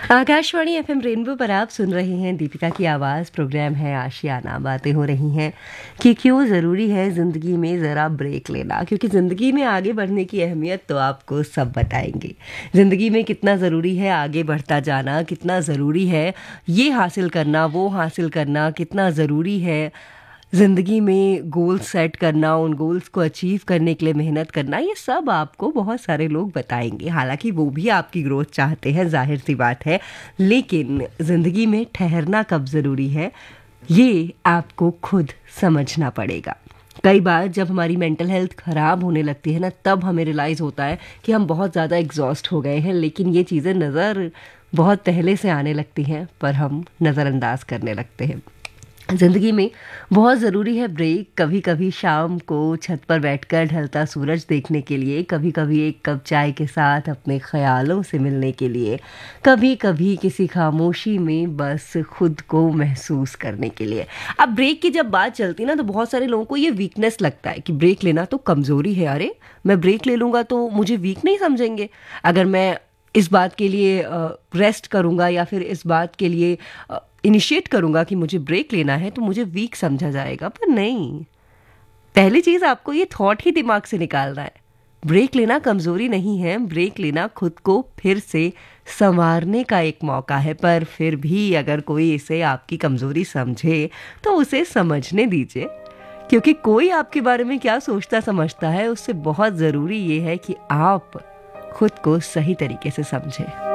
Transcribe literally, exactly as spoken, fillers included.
Akashvani FM rainbow पर आप सुन रहे हैं दीपिका की आवाज़। प्रोग्राम है आशियाना। बातें हो रही हैं कि क्यों ज़रूरी है ज़िंदगी में ज़रा ब्रेक लेना, क्योंकि ज़िंदगी में आगे बढ़ने की अहमियत तो आपको सब बताएंगे। ज़िंदगी में कितना ज़रूरी है आगे बढ़ता जाना, कितना ज़रूरी है ये हासिल करना वो हासिल करना, कितना ज़रूरी है ज़िंदगी में गोल सेट करना, उन गोल्स को अचीव करने के लिए मेहनत करना, ये सब आपको बहुत सारे लोग बताएंगे। हालांकि वो भी आपकी ग्रोथ चाहते हैं, जाहिर सी बात है, लेकिन ज़िंदगी में ठहरना कब ज़रूरी है ये आपको खुद समझना पड़ेगा। कई बार जब हमारी मेंटल हेल्थ ख़राब होने लगती है ना, तब हमें रियलाइज़ होता है कि हम बहुत ज़्यादा एग्जॉस्ट हो गए हैं, लेकिन ये चीज़ें नज़र बहुत पहले से आने लगती हैं पर हम नज़रअंदाज करने लगते हैं। ज़िंदगी में बहुत ज़रूरी है ब्रेक। कभी कभी शाम को छत पर बैठकर ढलता सूरज देखने के लिए, कभी कभी एक कप चाय के साथ अपने ख़यालों से मिलने के लिए, कभी कभी किसी खामोशी में बस खुद को महसूस करने के लिए। अब ब्रेक की जब बात चलती ना, तो बहुत सारे लोगों को ये वीकनेस लगता है कि ब्रेक लेना तो कमज़ोरी है। अरे मैं ब्रेक ले लूँगा तो मुझे वीक नहीं समझेंगे। अगर मैं इस बात के लिए रेस्ट करूँगा या फिर इस बात के लिए इनिशिएट करूँगा कि मुझे ब्रेक लेना है, तो मुझे वीक समझा जाएगा। पर नहीं, पहली चीज़ आपको ये थॉट ही दिमाग से निकालना है। ब्रेक लेना कमज़ोरी नहीं है, ब्रेक लेना खुद को फिर से संवारने का एक मौका है। पर फिर भी अगर कोई इसे आपकी कमज़ोरी समझे तो उसे समझने दीजिए, क्योंकि कोई आपके बारे में क्या सोचता समझता है, उससे बहुत ज़रूरी ये है कि आप खुद को सही तरीके से समझें।